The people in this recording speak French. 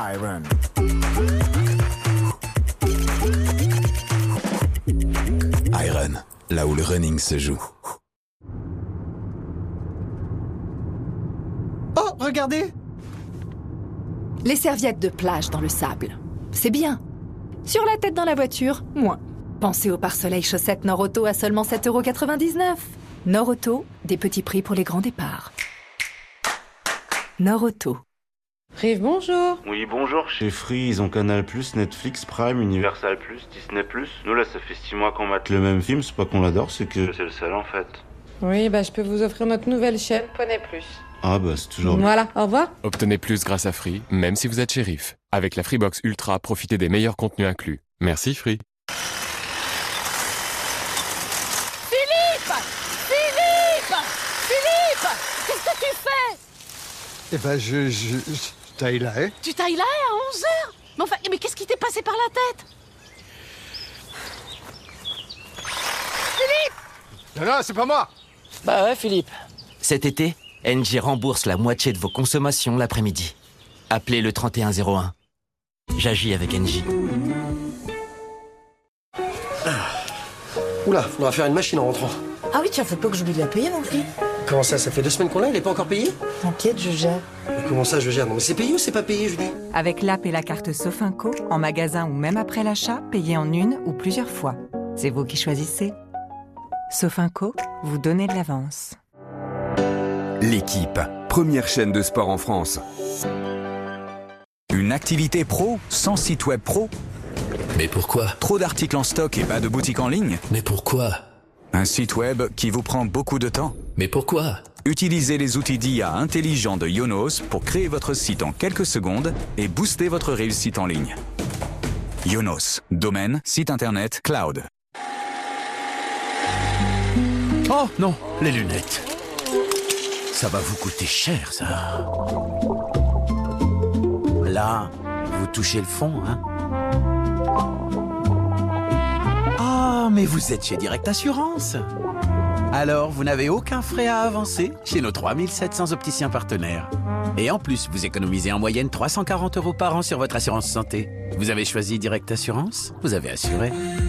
Iron. Iron, là où le running se joue. Oh, regardez! Les serviettes de plage dans le sable. C'est bien. Sur la tête dans la voiture, moins. Pensez au pare-soleil chaussettes Norauto à seulement 7,99 €. Norauto, des petits prix pour les grands départs. Norauto. Rive, bonjour. Oui, bonjour. Chez Free, ils ont Canal+, Netflix, Prime, Universal+, Disney+. Nous, là, ça fait 6 mois qu'on mate le même film. C'est pas qu'on l'adore, c'est que c'est le seul, en fait. Oui, je peux vous offrir notre nouvelle chaîne Poney+. Ah c'est toujours bien. Voilà, au revoir. Obtenez plus grâce à Free, même si vous êtes shérif. Avec la Freebox Ultra, profitez des meilleurs contenus inclus. Merci Free. Philippe, qu'est-ce que tu fais? Eh ben, je taille là, hein. Tu tailles là à 11 h? Mais enfin, mais qu'est-ce qui t'est passé par la tête? Philippe! Non, c'est pas moi. Bah ouais, Philippe. Cet été, Engie rembourse la moitié de vos consommations l'après-midi. Appelez le 3101. J'agis avec Engie. Oula, faudra faire une machine en rentrant. Ah oui, tiens, faut pas que j'oublie de la payer non plus. Comment ça fait 2 semaines qu'on l'a, il est pas encore payé? T'inquiète, je gère. Mais comment ça, je gère? Non, mais c'est payé ou c'est pas payé, je dis? Avec l'app et la carte Sofinco, en magasin ou même après l'achat, payez en une ou plusieurs fois. C'est vous qui choisissez. Sofinco, vous donnez de l'avance. L'équipe, première chaîne de sport en France. Une activité pro sans site web pro? Mais pourquoi? Trop d'articles en stock et pas de boutique en ligne? Mais pourquoi? Un site web qui vous prend beaucoup de temps? Mais pourquoi? Utilisez les outils d'IA intelligents de Yonos pour créer votre site en quelques secondes et booster votre réussite en ligne. Yonos, domaine, site internet, cloud. Oh non, les lunettes. Ça va vous coûter cher, ça. Là, vous touchez le fond, hein? Ah, mais vous êtes chez Direct Assurance. Alors, vous n'avez aucun frais à avancer chez nos 3700 opticiens partenaires. Et en plus, vous économisez en moyenne 340 € par an sur votre assurance santé. Vous avez choisi Direct Assurance? Vous avez assuré.